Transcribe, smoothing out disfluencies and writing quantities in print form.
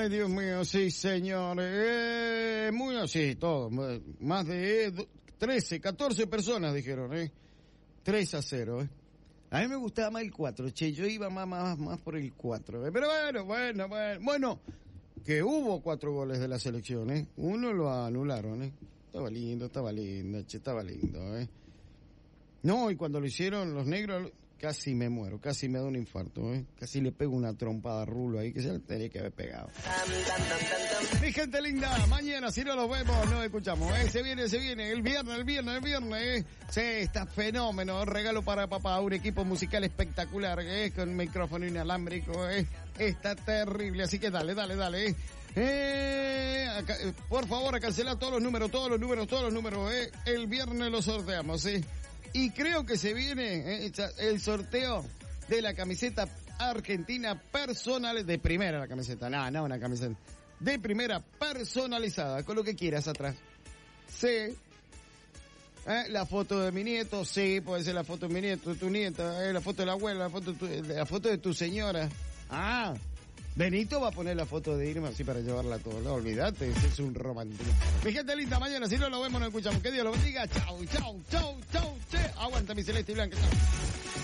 Ay, Dios mío, sí, señores. Muy así, todo. Más de 13, 14 personas dijeron, 3-0, A mí me gustaba más el 4, che, yo iba más por el 4, Pero bueno, que hubo 4 goles de la selección, Uno lo anularon, Estaba lindo, che, estaba lindo, No, y cuando lo hicieron los negros, casi me muero, casi me da un infarto, Casi le pego una trompada a Rulo ahí, que se le tenía que haber pegado. Mi gente linda, mañana si no los vemos, nos escuchamos, Se viene, el viernes, Sí, está fenómeno, regalo para papá, un equipo musical espectacular, con micrófono inalámbrico, Está terrible, así que dale, por favor, a cancelar todos los números, El viernes los sorteamos, Y creo que se viene el sorteo de la camiseta argentina personal, de primera la camiseta, no una camiseta, de primera personalizada, con lo que quieras atrás. Sí. La foto de mi nieto, sí, puede ser la foto de mi nieto, de tu nieta, la foto de la abuela, la foto de tu señora. Benito va a poner la foto de Irma así para llevarla a todos lados, olvídate, ese es un romántico. Mi gente linda, mañana si no lo vemos nos escuchamos. Que Dios lo bendiga, chau, che, aguanta mi celeste y blanca, chau.